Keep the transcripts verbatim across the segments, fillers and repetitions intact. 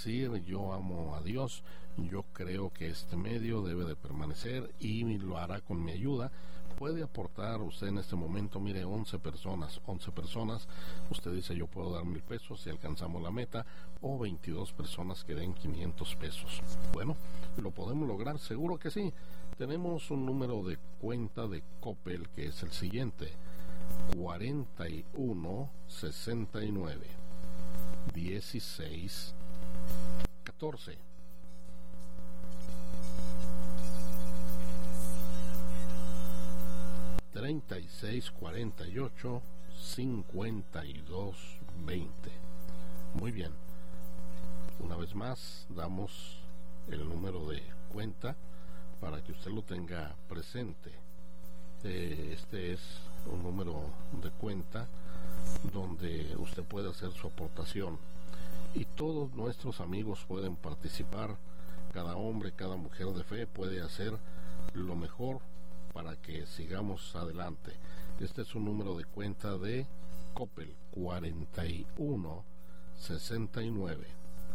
decir: yo amo a Dios, yo creo que este medio debe de permanecer y lo hará con mi ayuda. Puede aportar usted en este momento, mire, once personas, once personas, usted dice: yo puedo dar mil pesos si alcanzamos la meta, o veintidós personas que den quinientos pesos. Bueno, ¿lo podemos lograr? Seguro que sí. Tenemos un número de cuenta de Coppel que es el siguiente: cuarenta y uno, sesenta y nueve, dieciséis, catorce. treinta y seis, cuarenta y ocho, cincuenta y dos, veinte. Muy bien. Una vez más, damos el número de cuenta para que usted lo tenga presente. Este es un número de cuenta donde usted puede hacer su aportación y todos nuestros amigos pueden participar. Cada hombre, cada mujer de fe puede hacer lo mejor para que sigamos adelante. Este es un número de cuenta de Coppel: cuarenta y uno, sesenta y nueve,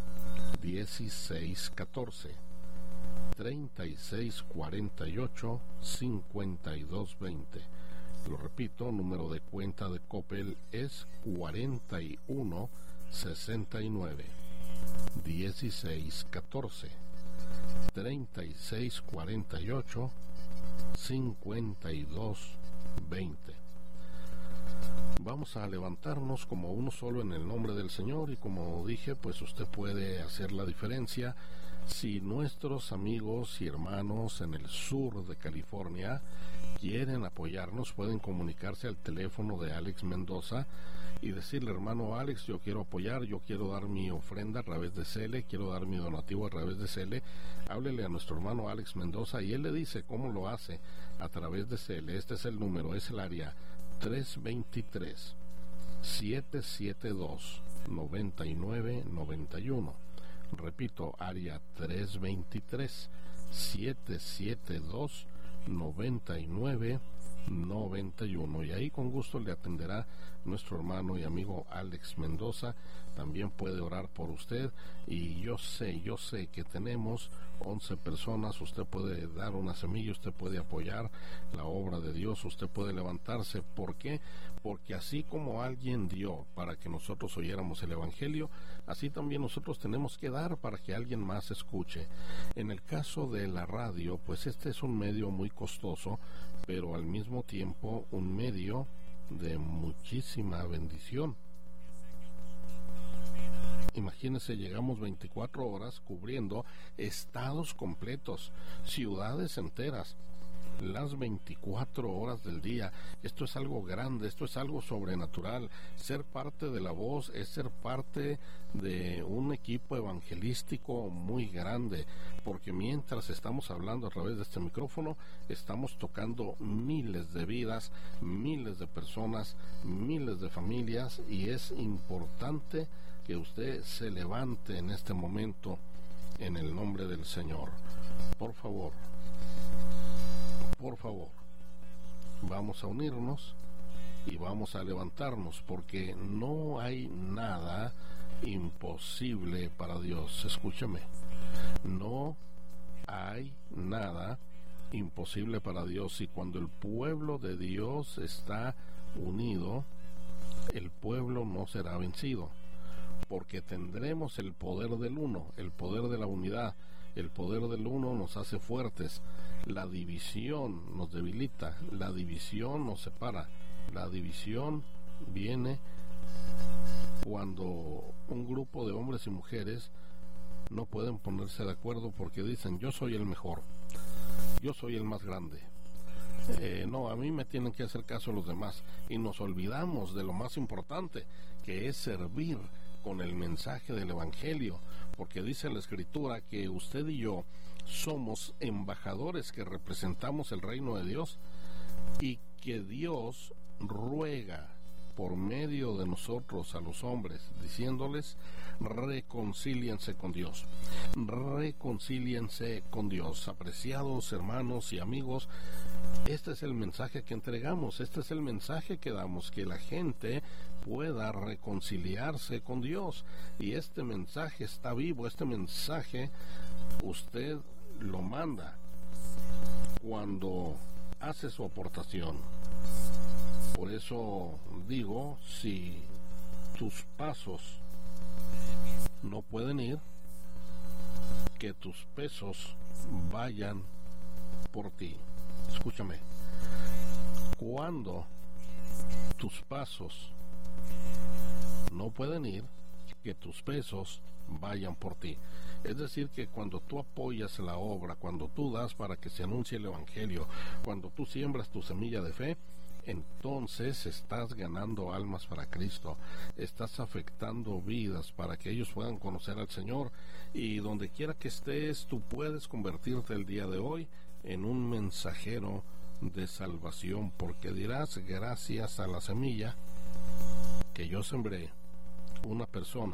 dieciséis, catorce, treinta y seis, cuarenta y ocho, cincuenta y dos, veinte. Lo repito, número de cuenta de Coppel es cuarenta y uno, sesenta y nueve, dieciséis, catorce, treinta y seis, cuarenta y ocho, cincuenta y dos, veinte. Vamos a levantarnos como uno solo en el nombre del Señor, y como dije, pues usted puede hacer la diferencia. Si nuestros amigos y hermanos en el sur de California quieren apoyarnos, pueden comunicarse al teléfono de Alex Mendoza y decirle: hermano Alex, yo quiero apoyar, yo quiero dar mi ofrenda a través de C L, quiero dar mi donativo a través de C L. Háblele a nuestro hermano Alex Mendoza y él le dice cómo lo hace a través de C L. Este es el número, es el área tres dos tres, siete siete dos, nueve nueve nueve uno. Repito, área tres dos tres, siete siete dos, nueve nueve nueve uno, y ahí con gusto le atenderá nuestro hermano y amigo Alex Mendoza. También puede orar por usted, y yo sé, yo sé que tenemos once personas. Usted puede dar una semilla, usted puede apoyar la obra de Dios, usted puede levantarse. ¿Por qué? Porque así como alguien dio para que nosotros oyéramos el Evangelio, así también nosotros tenemos que dar para que alguien más escuche. En el caso de la radio, pues este es un medio muy costoso, pero al mismo tiempo un medio de muchísima bendición. Imagínense, llegamos veinticuatro horas cubriendo estados completos, ciudades enteras, las veinticuatro horas del día. Esto es algo grande, esto es algo sobrenatural. Ser parte de La Voz es ser parte de un equipo evangelístico muy grande, porque mientras estamos hablando a través de este micrófono, estamos tocando miles de vidas, miles de personas, miles de familias, y es importante que usted se levante en este momento en el nombre del Señor. Por favor, por favor, vamos a unirnos y vamos a levantarnos, porque no hay nada imposible para Dios. Escúcheme, no hay nada imposible para Dios, y cuando el pueblo de Dios está unido, el pueblo no será vencido, porque tendremos el poder del uno, el poder de la unidad. El poder del uno nos hace fuertes. La división nos debilita, la división nos separa. La división viene cuando un grupo de hombres y mujeres no pueden ponerse de acuerdo porque dicen: yo soy el mejor, yo soy el más grande, eh, no, a mí me tienen que hacer caso los demás, y nos olvidamos de lo más importante, que es servir con el mensaje del Evangelio, porque dice la Escritura que usted y yo somos embajadores que representamos el reino de Dios, y que Dios ruega por medio de nosotros a los hombres, diciéndoles: reconcíliense con Dios, reconcíliense con Dios. Apreciados hermanos y amigos, este es el mensaje que entregamos, este es el mensaje que damos, que la gente pueda reconciliarse con Dios. Y este mensaje está vivo, este mensaje usted lo manda cuando hace su aportación. Por eso digo, si tus pasos no pueden ir, que tus pesos vayan por ti. Escúchame, cuando tus pasos no pueden ir, que tus pesos vayan por ti. Es decir, que cuando tú apoyas la obra, cuando tú das para que se anuncie el Evangelio, cuando tú siembras tu semilla de fe, entonces estás ganando almas para Cristo, estás afectando vidas para que ellos puedan conocer al Señor. Y donde quiera que estés, tú puedes convertirte el día de hoy en un mensajero de salvación, porque dirás: gracias a la semilla que yo sembré, una persona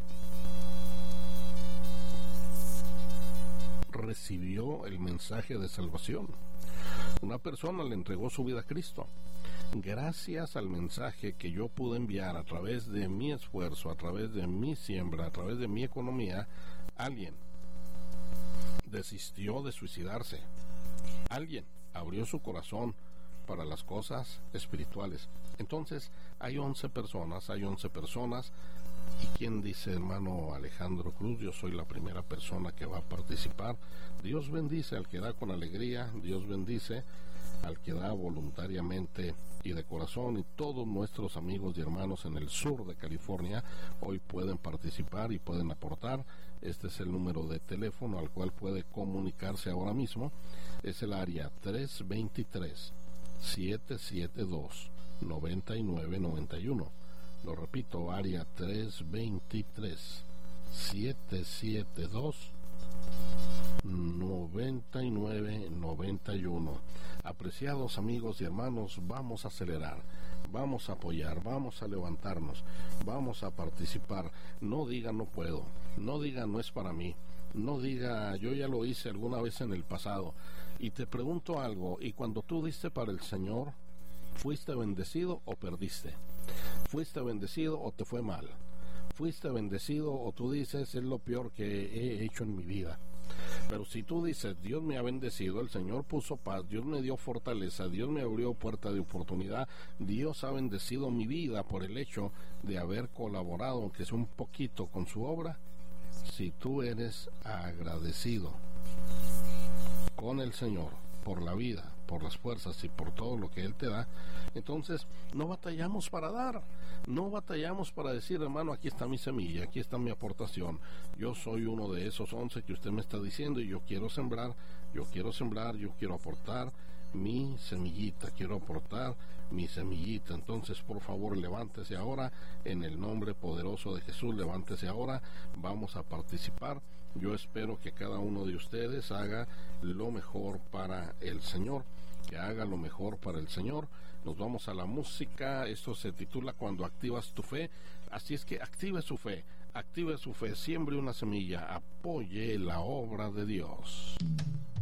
recibió el mensaje de salvación. Una persona le entregó su vida a Cristo. Gracias al mensaje que yo pude enviar a través de mi esfuerzo, a través de mi siembra, a través de mi economía, alguien desistió de suicidarse. Alguien abrió su corazón para las cosas espirituales. Entonces, hay once personas, hay once personas. ¿Y quién dice, hermano Alejandro Cruz? Yo soy la primera persona que va a participar. Dios bendice al que da con alegría, Dios bendice al que da voluntariamente y de corazón, y todos nuestros amigos y hermanos en el sur de California hoy pueden participar y pueden aportar. Este es el número de teléfono al cual puede comunicarse ahora mismo. Es el área tres dos tres, siete siete dos, nueve nueve nueve uno. Lo repito, área tres dos tres, siete siete dos, nueve nueve nueve uno. Apreciados amigos y hermanos, vamos a acelerar, vamos a apoyar, vamos a levantarnos, vamos a participar. No diga no puedo, no diga no es para mí, no diga yo ya lo hice alguna vez en el pasado. Y te pregunto algo, y cuando tú diste para el Señor, ¿fuiste bendecido o perdiste? ¿Fuiste bendecido o te fue mal? ¿Fuiste bendecido o tú dices es lo peor que he hecho en mi vida? Pero si tú dices Dios me ha bendecido, el Señor puso paz, Dios me dio fortaleza, Dios me abrió puerta de oportunidad, Dios ha bendecido mi vida por el hecho de haber colaborado, aunque sea un poquito, con su obra. Si tú eres agradecido con el Señor por la vida, por las fuerzas y por todo lo que Él te da, entonces no batallamos para dar, no batallamos para decir, hermano, aquí está mi semilla, aquí está mi aportación. Yo soy uno de esos once que usted me está diciendo y yo quiero sembrar, yo quiero sembrar, yo quiero aportar mi semillita, quiero aportar mi semillita. Entonces, por favor, levántese ahora, en el nombre poderoso de Jesús, levántese ahora, vamos a participar. Yo espero que cada uno de ustedes haga lo mejor para el Señor, que haga lo mejor para el Señor. Nos vamos a la música. Esto se titula Cuando activas tu fe. Así es que active su fe, active su fe, siembre una semilla, apoye la obra de Dios.